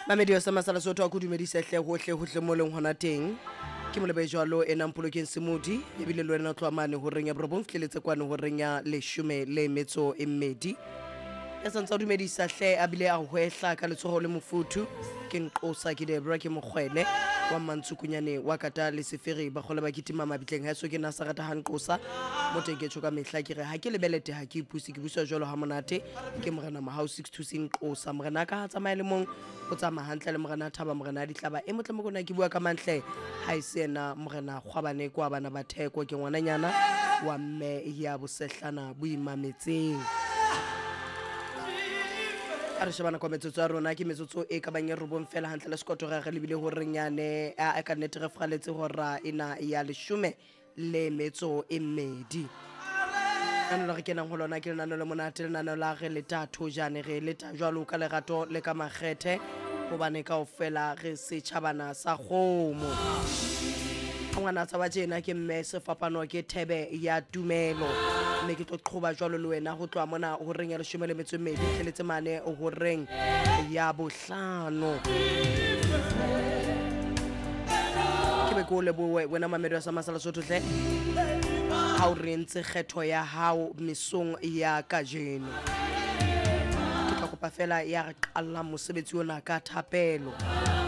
Mamedi sa masala sotho a go dumedisa hle hohle mo leng hona teng ke mo lebe jwalo ena mpolokeng semudi ebile le wena tlwamane ho reng ya borobong fihleletse kwane ho reng ya leshume le metso e mmedi ya santsa dumedisa hle abile a hwehla ka letsoho le mofuthu ke nqosa ke Debra ke mokgwele wa mantsukunyane wa kata le seferi ba gole ba kitima mabitleng ha so ke na sa rata ha nqosa mo teng ke tshoka mehla ke re ha ke lebelete ha ke ipusi ke buswa jwalo ha monate ke morena mahau 626 nqosa morena ka ha tsamaya le mong o tsamaya hantle le morena thaba morena di tlaba e motle mo gona ke bua ka mantle ha isena morena khwabane kwa bana ba theko ke ngwananyana wa mme ya bosehlana boimametseng a re shebana kwa metsotso ya rona ke metsotso e ka bang e robong fela hantle le sekoto ga re lebile ho renyane a ka nnete re fraletse hora ena ya leshume le metso e mmedi ana re kenang ho lona ke lenano le monate lenano la re leta thojane re leta jwalo ka lerato le ka makgethe hobane kaofela re setjhabana sa kgomo ngwana tsa ba jena ke mme sefapano ke thebe ya tumelo mme ke tlo qhoba jwalo le wena ho tloa mona ho reng ya leshume le metso e mmedi tleletse mane ho reng ya bohlano ke be ko le boe wena mamedo sa masala sotho hle ha o rentse kgetho ya hao mesong ya kajeno ke tla kopa fela ya re qalla mosebetsi ona ka thapelo